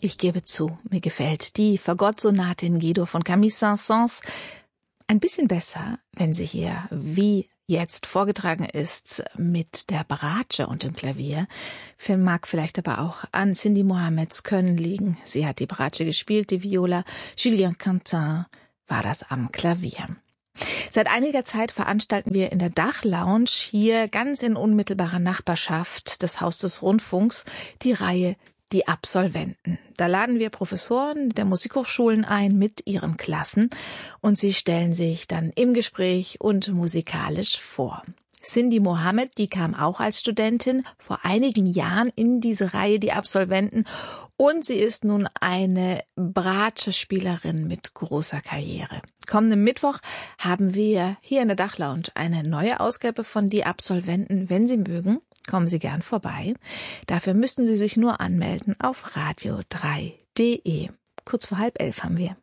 Ich gebe zu, mir gefällt die Fagott-Sonate in G-Dur von Camille Saint-Saëns ein bisschen besser, wenn sie hier, wie jetzt vorgetragen ist, mit der Bratsche und dem Klavier. Mag vielleicht aber auch an Cindy Mohammeds Können liegen. Sie hat die Bratsche gespielt, die Viola. Julien Quentin war das am Klavier. Seit einiger Zeit veranstalten wir in der Dachlounge hier ganz in unmittelbarer Nachbarschaft des Haus des Rundfunks die Reihe Die Absolventen. Da laden wir Professoren der Musikhochschulen ein mit ihren Klassen und sie stellen sich dann im Gespräch und musikalisch vor. Cindy Mohammed, die kam auch als Studentin vor einigen Jahren in diese Reihe Die Absolventen und sie ist nun eine Bratsche-Spielerin mit großer Karriere. Kommenden Mittwoch haben wir hier in der Dachlounge eine neue Ausgabe von Die Absolventen. Wenn Sie mögen, kommen Sie gern vorbei. Dafür müssen Sie sich nur anmelden auf radio3.de. Kurz vor 10:30 haben wir.